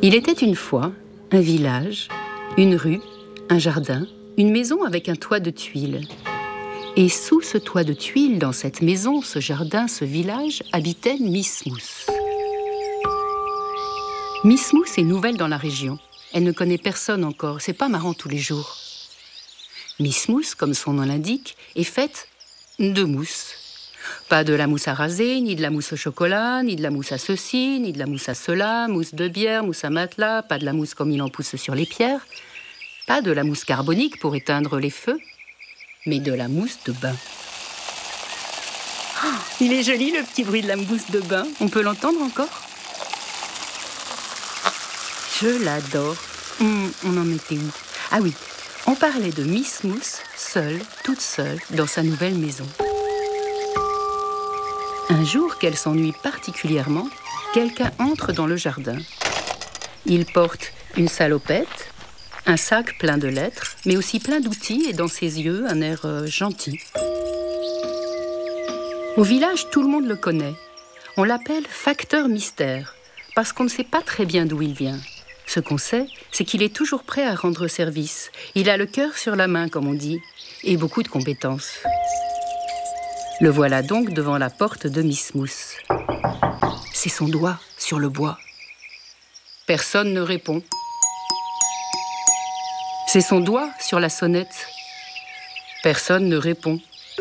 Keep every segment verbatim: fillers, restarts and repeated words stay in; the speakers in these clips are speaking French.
Il était une fois un village, une rue, un jardin, une maison avec un toit de tuiles. Et sous ce toit de tuiles, dans cette maison, ce jardin, ce village, habitait Miss Mousse. Miss Mousse est nouvelle dans la région. Elle ne connaît personne encore, c'est pas marrant tous les jours. Miss Mousse, comme son nom l'indique, est faite de mousse. Pas de la mousse à raser, ni de la mousse au chocolat, ni de la mousse à ceci, ni de la mousse à cela, mousse de bière, mousse à matelas, pas de la mousse comme il en pousse sur les pierres, pas de la mousse carbonique pour éteindre les feux, mais de la mousse de bain. Oh, il est joli le petit bruit de la mousse de bain, on peut l'entendre encore ? Je l'adore. Hum, on en était où ? Ah oui, on parlait de Miss Mousse, seule, toute seule, dans sa nouvelle maison. Un jour qu'elle s'ennuie particulièrement, quelqu'un entre dans le jardin. Il porte une salopette, un sac plein de lettres, mais aussi plein d'outils et dans ses yeux un air euh, gentil. Au village, tout le monde le connaît. On l'appelle facteur mystère, parce qu'on ne sait pas très bien d'où il vient. Ce qu'on sait, c'est qu'il est toujours prêt à rendre service. Il a le cœur sur la main, comme on dit, et beaucoup de compétences. Le voilà donc devant la porte de Miss Mousse. C'est son doigt sur le bois. Personne ne répond. C'est son doigt sur la sonnette. Personne ne répond.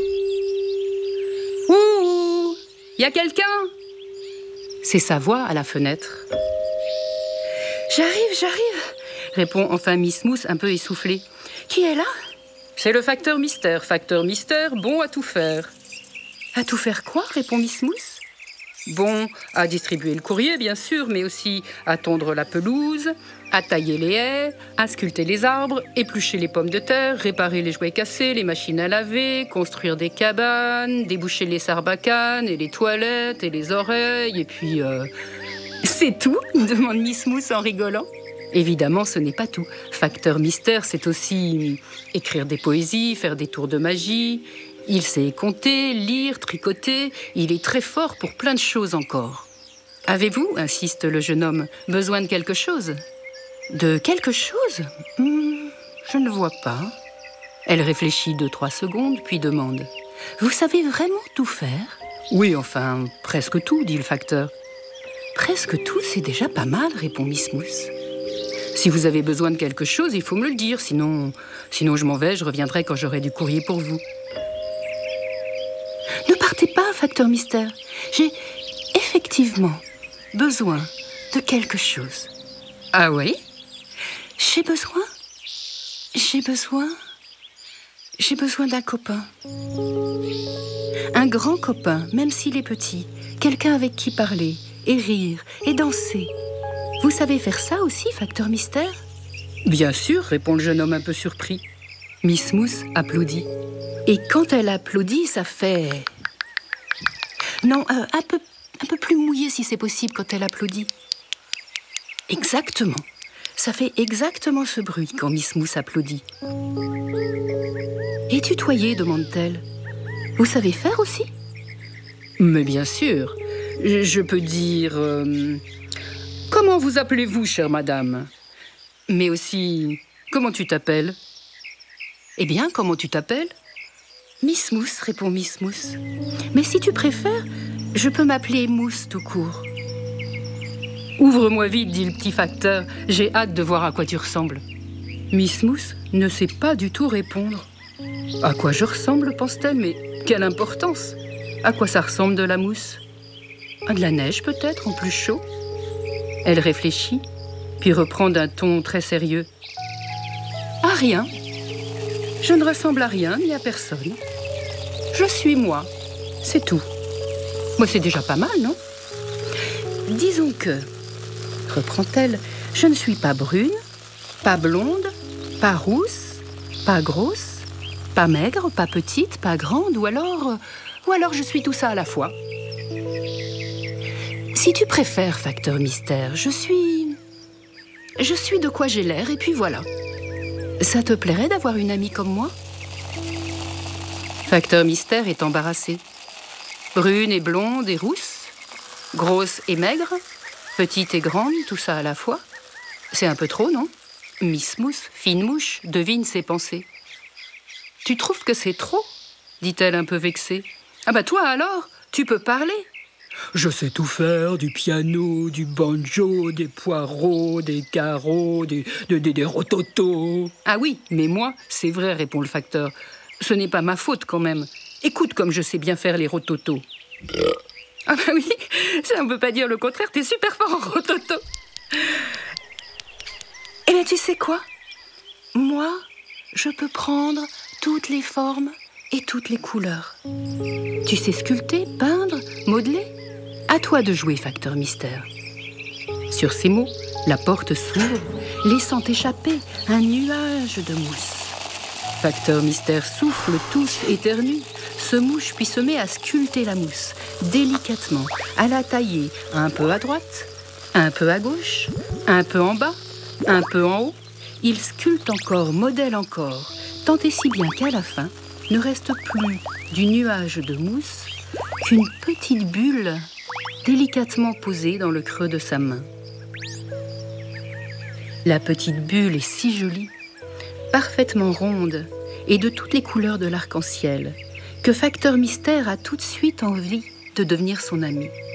Ouh, y a quelqu'un ? C'est sa voix à la fenêtre. J'arrive, j'arrive, répond enfin Miss Mousse un peu essoufflée. Qui est là ? C'est le facteur mystère, facteur mystère, bon à tout faire. À tout faire quoi ? Répond Miss Mousse. Bon, à distribuer le courrier, bien sûr, mais aussi à tondre la pelouse, à tailler les haies, à sculpter les arbres, éplucher les pommes de terre, réparer les jouets cassés, les machines à laver, construire des cabanes, déboucher les sarbacanes et les toilettes et les oreilles, et puis... Euh... C'est tout ? Demande Miss Mousse en rigolant. Évidemment, ce n'est pas tout. Facteur mystère, c'est aussi écrire des poésies, faire des tours de magie... Il sait compter, lire, tricoter. Il est très fort pour plein de choses encore. Avez-vous, insiste le jeune homme, besoin de quelque chose ? De quelque chose ? hmm, Je ne vois pas. Elle réfléchit deux, trois secondes, puis demande. Vous savez vraiment tout faire ? Oui, enfin, presque tout, dit le facteur. Presque tout, c'est déjà pas mal, répond Miss Mousse. Si vous avez besoin de quelque chose, il faut me le dire, sinon, sinon je m'en vais, je reviendrai quand j'aurai du courrier pour vous. Ne partez pas, facteur mystère. J'ai effectivement besoin de quelque chose. Ah oui ? J'ai besoin... J'ai besoin... J'ai besoin d'un copain. Un grand copain, même s'il est petit. Quelqu'un avec qui parler, et rire, et danser. Vous savez faire ça aussi, facteur mystère ? Bien sûr, répond le jeune homme un peu surpris. Miss Mousse applaudit. Et quand elle applaudit, ça fait... Non, euh, un peu, un peu plus mouillé si c'est possible quand elle applaudit. Exactement. Ça fait exactement ce bruit quand Miss Mousse applaudit. Et tutoyer, demande-t-elle. Vous savez faire aussi ? Mais bien sûr. Je, je peux dire... Euh, comment vous appelez-vous, chère madame ? Mais aussi, comment tu t'appelles ? Eh bien, comment tu t'appelles ? Miss Mousse, répond Miss Mousse. Mais si tu préfères, je peux m'appeler Mousse tout court. Ouvre-moi vite, dit le petit facteur. J'ai hâte de voir à quoi tu ressembles. Miss Mousse ne sait pas du tout répondre. À quoi je ressemble, pense-t-elle, mais quelle importance ? À quoi ça ressemble de la mousse ? À de la neige peut-être, en plus chaud ? Elle réfléchit, puis reprend d'un ton très sérieux. À rien. Je ne ressemble à rien ni à personne. Je suis moi, c'est tout. Moi, c'est déjà pas mal, non ? Disons que, reprend-elle, je ne suis pas brune, pas blonde, pas rousse, pas grosse, pas maigre, pas petite, pas grande, ou alors, ou alors je suis tout ça à la fois. Si tu préfères, facteur mystère, je suis... Je suis de quoi j'ai l'air, et puis voilà. Ça te plairait d'avoir une amie comme moi ? Facteur mystère est embarrassé. Brune et blonde et rousse, grosse et maigre, petite et grande, tout ça à la fois. C'est un peu trop, non? Miss Mousse, fine mouche, devine ses pensées. Tu trouves que c'est trop? Dit-elle un peu vexée. Ah bah toi alors, tu peux parler. Je sais tout faire, du piano, du banjo, des poireaux, des carreaux, des, des, des, des rototos. Ah oui, mais moi, c'est vrai, répond le facteur. Ce n'est pas ma faute quand même. Écoute comme je sais bien faire les rototos. Ah bah oui, ça on ne peut pas dire le contraire, t'es super fort en rototo. Eh bien tu sais quoi? Moi, je peux prendre toutes les formes et toutes les couleurs. Tu sais sculpter, peindre, modeler? À toi de jouer, facteur mystère. Sur ces mots, la porte s'ouvre, laissant échapper un nuage de mousse. Facteur mystère souffle, tousse, éternue, se mouche puis se met à sculpter la mousse, délicatement, à la tailler un peu à droite, un peu à gauche, un peu en bas, un peu en haut. Il sculpte encore, modèle encore, tant et si bien qu'à la fin, ne reste plus du nuage de mousse qu'une petite bulle délicatement posée dans le creux de sa main. La petite bulle est si jolie, parfaitement ronde et de toutes les couleurs de l'arc-en-ciel, que facteur mystère a tout de suite envie de devenir son ami.